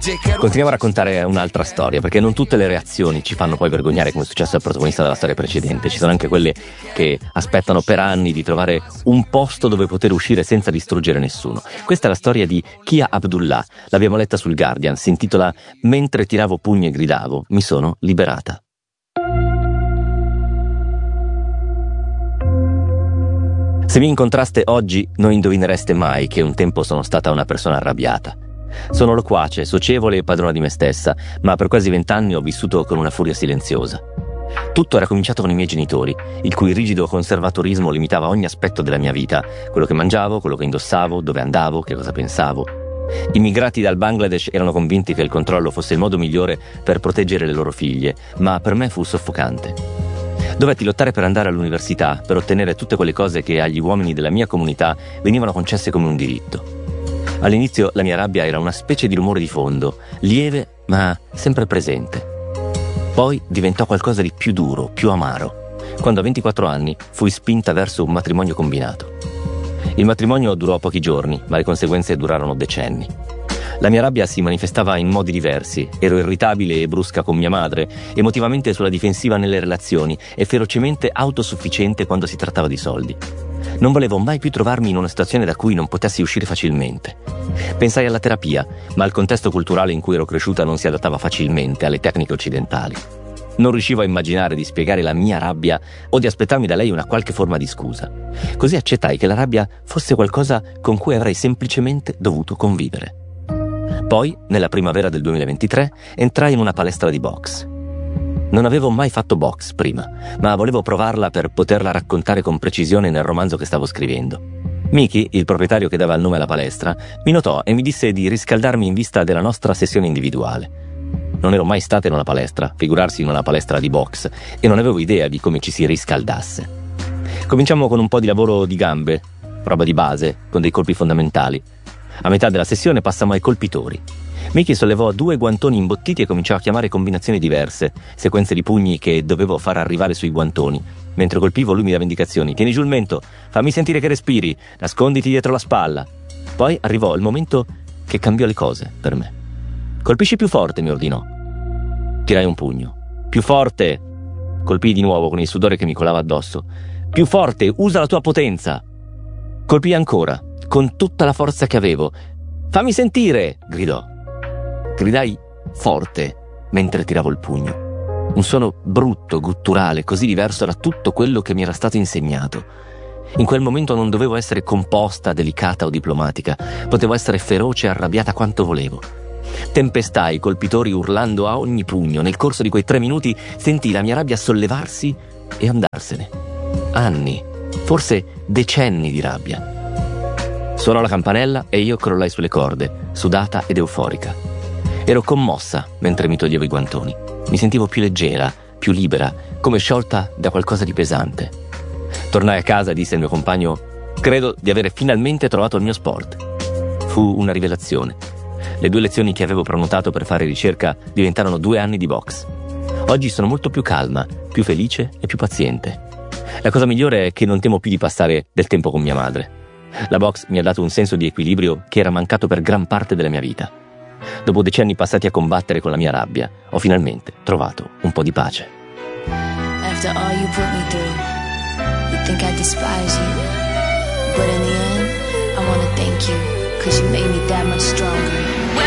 Continuiamo a raccontare un'altra storia, perché non tutte le reazioni ci fanno poi vergognare, come è successo al protagonista della storia precedente. Ci sono anche quelle che aspettano per anni di trovare un posto dove poter uscire senza distruggere nessuno. Questa è la storia di Kia Abdullah, l'abbiamo letta sul Guardian, si intitola "Mentre tiravo pugni e gridavo, mi sono liberata". Se mi incontraste oggi non indovinereste mai che un tempo sono stata una persona arrabbiata. Sono loquace, socievole e padrona di me stessa, ma per quasi 20 anni ho vissuto con una furia silenziosa. Tutto era cominciato con i miei genitori, il cui rigido conservatorismo limitava ogni aspetto della mia vita, quello che mangiavo, quello che indossavo, dove andavo, che cosa pensavo. I migrati dal Bangladesh erano convinti che il controllo fosse il modo migliore per proteggere le loro figlie, ma per me fu soffocante. Dovetti lottare per andare all'università, per ottenere tutte quelle cose che agli uomini della mia comunità venivano concesse come un diritto. All'inizio la mia rabbia era una specie di rumore di fondo, lieve ma sempre presente. Poi diventò qualcosa di più duro, più amaro, quando a 24 anni fui spinta verso un matrimonio combinato. Il matrimonio durò pochi giorni, ma le conseguenze durarono decenni. La mia rabbia si manifestava in modi diversi. Ero irritabile e brusca con mia madre, emotivamente sulla difensiva nelle relazioni e ferocemente autosufficiente quando si trattava di soldi. Non volevo mai più trovarmi in una situazione da cui non potessi uscire facilmente. Pensai alla terapia, ma il contesto culturale in cui ero cresciuta non si adattava facilmente alle tecniche occidentali. Non riuscivo a immaginare di spiegare la mia rabbia o di aspettarmi da lei una qualche forma di scusa. Così accettai che la rabbia fosse qualcosa con cui avrei semplicemente dovuto convivere. Poi, nella primavera del 2023, entrai in una palestra di box. Non avevo mai fatto box prima, ma volevo provarla per poterla raccontare con precisione nel romanzo che stavo scrivendo. Miki, il proprietario che dava il nome alla palestra, mi notò e mi disse di riscaldarmi in vista della nostra sessione individuale. Non ero mai stata in una palestra, figurarsi in una palestra di box, e non avevo idea di come ci si riscaldasse. Cominciamo con un po' di lavoro di gambe, roba di base, con dei colpi fondamentali. A metà della sessione passammo ai colpitori. Miki sollevò 2 guantoni imbottiti e cominciò a chiamare combinazioni diverse, sequenze di pugni che dovevo far arrivare sui guantoni. Mentre colpivo lui mi dava indicazioni: tieni giù il mento, fammi sentire che respiri, nasconditi dietro la spalla. Poi arrivò il momento che cambiò le cose per me. Colpisci più forte, mi ordinò. Tirai un pugno. Più forte! Colpii di nuovo con il sudore che mi colava addosso. Più forte, usa la tua potenza! Colpii ancora, con tutta la forza che avevo. Fammi sentire! Gridò. Gridai forte mentre tiravo il pugno. Un suono brutto, gutturale, così diverso da tutto quello che mi era stato insegnato. In quel momento non dovevo essere composta, delicata o diplomatica. Potevo essere feroce e arrabbiata quanto volevo. Tempestai i colpitori urlando a ogni pugno. Nel corso di quei 3 minuti sentii la mia rabbia sollevarsi e andarsene. Anni, forse decenni di rabbia. Suonò la campanella e io crollai sulle corde, sudata ed euforica. Ero commossa mentre mi toglievo i guantoni. Mi sentivo più leggera, più libera, come sciolta da qualcosa di pesante. Tornai a casa e disse al mio compagno: credo di avere finalmente trovato il mio sport. Fu una rivelazione. Le 2 lezioni che avevo prenotato per fare ricerca diventarono 2 anni di box. Oggi sono molto più calma, più felice e più paziente. La cosa migliore è che non temo più di passare del tempo con mia madre. La box mi ha dato un senso di equilibrio che era mancato per gran parte della mia vita. Dopo decenni passati a combattere con la mia rabbia, ho finalmente trovato un po' di pace. After all you put me through, you think I despise you, but in the end, I want to thank you, 'cause you made me that much stronger.